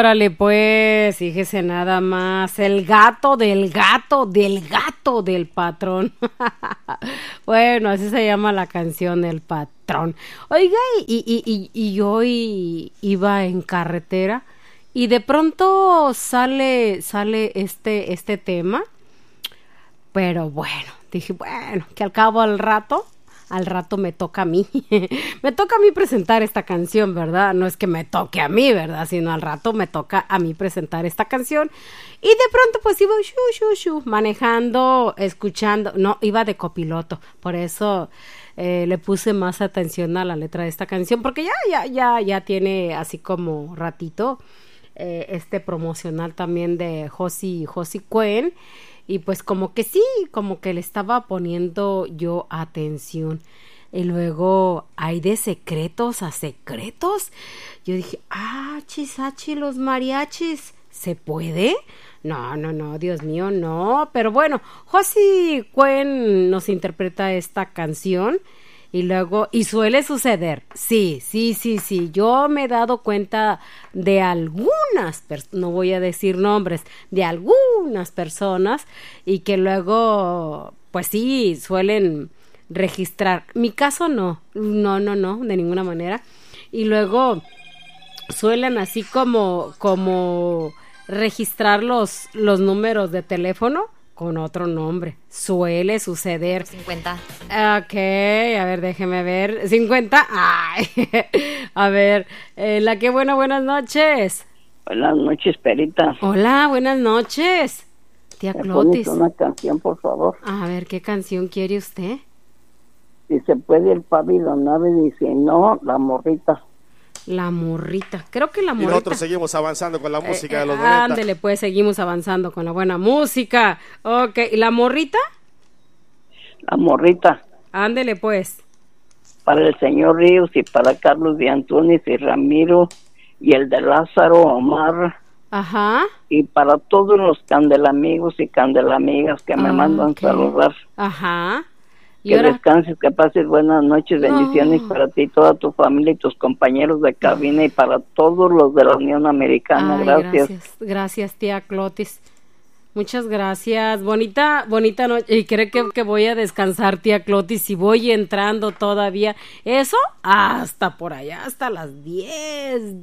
Órale, pues, fíjese nada más, el gato del gato del gato del patrón. Bueno, así se llama la canción, El Patrón. Oiga, y yo iba en carretera y de pronto sale este tema, pero bueno, dije, bueno, que al rato me toca a mí, me toca a mí presentar esta canción, ¿verdad? No es que me toque a mí, ¿verdad? Sino al rato me toca a mí presentar esta canción. Y de pronto pues iba manejando, escuchando, no, iba de copiloto, por eso le puse más atención a la letra de esta canción, porque ya tiene así como ratito este promocional también de Josie Cuen. Y pues como que sí, como que le estaba poniendo yo atención. Y luego, ¿hay de secretos a secretos? Yo dije, chisachi, los mariachis, ¿se puede? No, Dios mío, no. Pero bueno, Josie Cuen nos interpreta esta canción. Y luego, y suele suceder, sí, yo me he dado cuenta de algunas, no voy a decir nombres, de algunas personas y que luego, pues sí, suelen registrar. Mi caso no, de ninguna manera. Y luego suelen así como registrar los números de teléfono con otro nombre. Suele suceder. 50. Ok, a ver, déjeme ver. 50. Ay. A ver, la que buenas noches. Buenas noches, Perita. Hola, buenas noches. Tía ¿Me Clotis. pones una canción, por favor? A ver, ¿qué canción quiere usted? Si se puede el Fabi Donave, dice no, la morrita. La morrita, creo que la morrita. Y nosotros seguimos avanzando con la música de los 90. Ándele, pues seguimos avanzando con la buena música. Ok, ¿y la morrita? La morrita. Ándele, pues. Para el señor Ríos y para Carlos de Antunes y Ramiro y el de Lázaro Omar. Ajá. Y para todos los candelamigos y candelamigas que me mandan saludar. Ajá. Que descanses, que pases buenas noches, bendiciones para ti, toda tu familia y tus compañeros de cabina y para todos los de la Unión Americana. Gracias. Gracias, tía Clotis. Muchas gracias. Bonita noche. Y creo que voy a descansar, tía Clotis, si voy entrando todavía. Eso hasta por allá, hasta las 10,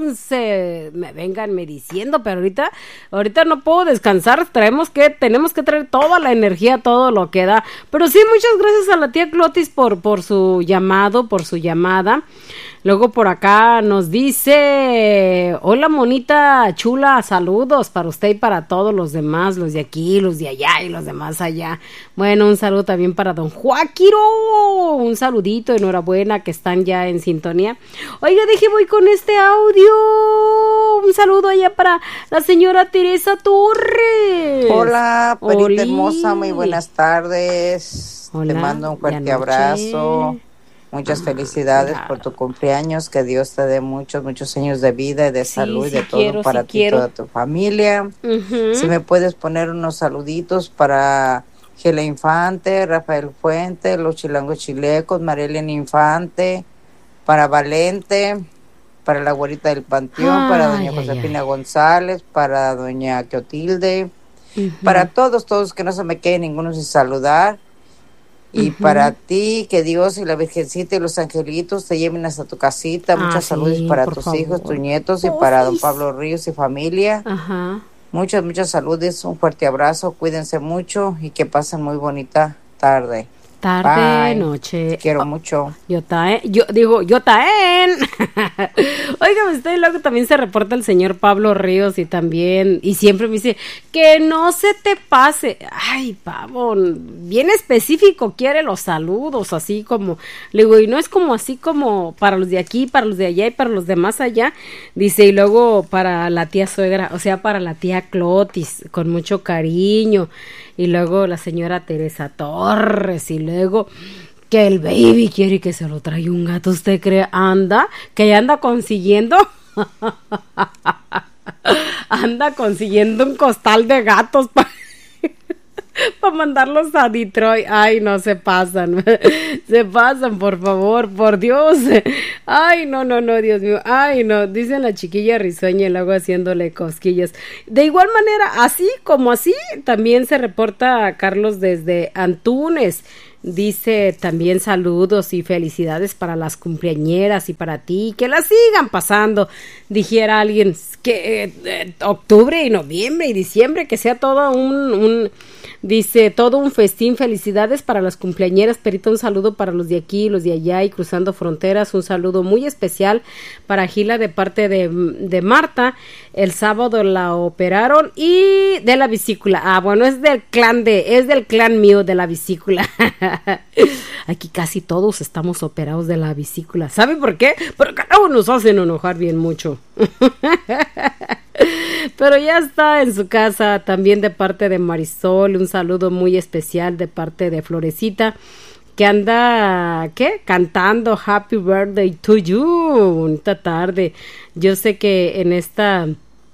11. Me vengan diciendo, pero ahorita no puedo descansar. Tenemos que traer toda la energía, todo lo que da. Pero sí, muchas gracias a la tía Clotis por su llamado, por su llamada. Luego por acá nos dice, hola monita chula, saludos para usted y para todos los demás, los de aquí, los de allá y los demás allá. Bueno, un saludo también para don Joaquiro, un saludito, enhorabuena que están ya en sintonía. Oiga, voy con este audio, un saludo allá para la señora Teresa Torres. Hola, Perita hermosa, muy buenas tardes. Hola, te mando un fuerte abrazo. Muchas felicidades por tu cumpleaños, que Dios te dé muchos años de vida y de salud y de todo para ti y toda tu familia. Si me puedes poner unos saluditos para Gela Infante, Rafael Fuente, los Chilangos Chilecos, Marielena Infante, para Valente, para la Güerita del Panteón, para doña Josefina González, para doña Clotilde, para todos que no se me quede ninguno sin saludar. Y para ti, que Dios y la Virgencita y los angelitos te lleven hasta tu casita. Muchas saludos para tus hijos, tus nietos y para don Pablo Ríos y familia. Muchas saludos, un fuerte abrazo, cuídense mucho y que pasen muy bonita tarde. Bye. Noche. Te quiero mucho. Yo taen. Oiga, luego también se reporta el señor Pablo Ríos y siempre me dice que no se te pase. Ay, pavo, bien específico quiere los saludos, así como, le digo, y no es como así como para los de aquí, para los de allá y para los de más allá. Dice, y luego para la tía suegra, o sea, para la tía Clotis, con mucho cariño. Y luego la señora Teresa Torres, y luego que el baby quiere que se lo traiga un gato. ¿Usted cree? Que ya anda consiguiendo anda consiguiendo un costal de gatos para mandarlos a Detroit. Ay, no, se pasan, por favor, por Dios. Ay, no, Dios mío. Ay, no, dice la chiquilla risueña y luego haciéndole cosquillas. De igual manera, así como así, también se reporta a Carlos desde Antunes. Dice también saludos y felicidades para las cumpleañeras y para ti, que las sigan pasando, dijera alguien, que octubre y noviembre y diciembre, que sea todo dice, todo un festín, felicidades para las cumpleañeras, Perito, un saludo para los de aquí, los de allá y cruzando fronteras, un saludo muy especial para Gila de parte de Marta, el sábado la operaron y de la vesícula, bueno, es del clan mío de la vesícula. Aquí casi todos estamos operados de la vesícula. ¿Sabe por qué? Porque luego nos hacen enojar bien mucho. Pero ya está en su casa, también de parte de Marisol, un saludo muy especial de parte de Florecita, que anda, cantando Happy Birthday to you, bonita tarde. Yo sé que en este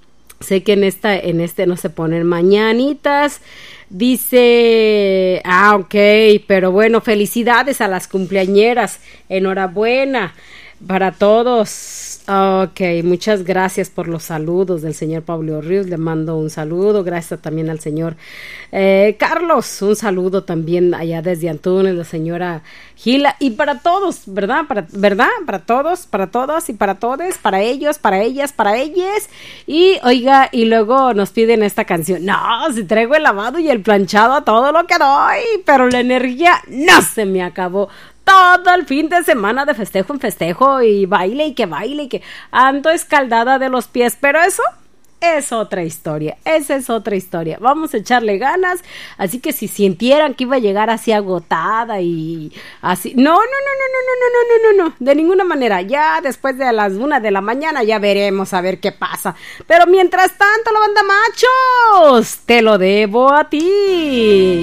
no se ponen mañanitas, dice, ok, pero bueno, felicidades a las cumpleañeras, enhorabuena para todos. Ok, muchas gracias por los saludos del señor Pablo Ríos, le mando un saludo, gracias también al señor Carlos, un saludo también allá desde Antunes, la señora Gila, y para todos, ¿verdad? Para todos, para todas y para todos, para ellos, para ellas, para ellas, y oiga, y luego nos piden esta canción, no, si traigo el lavado y el planchado a todo lo que doy, pero la energía no se me acabó. Todo el fin de semana de festejo en festejo y baile y que ando escaldada de los pies, pero eso es otra historia, esa es otra historia, vamos a echarle ganas, así que si sintieran que iba a llegar así agotada y así, no, de ninguna manera, ya después de las 1 de la mañana ya veremos a ver qué pasa, pero mientras tanto la banda machos, te lo debo a ti.